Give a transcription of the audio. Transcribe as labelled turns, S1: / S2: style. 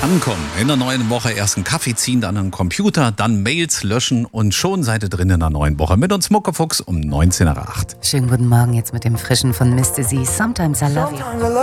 S1: Ankommen in der neuen Woche, erst einen Kaffee ziehen, dann einen Computer, dann Mails löschen und schon seid ihr drin in der neuen Woche mit uns Muckefuchs um 19:08.
S2: Schönen guten Morgen jetzt mit dem Frischen von Mr. Z. Sometimes I Love You.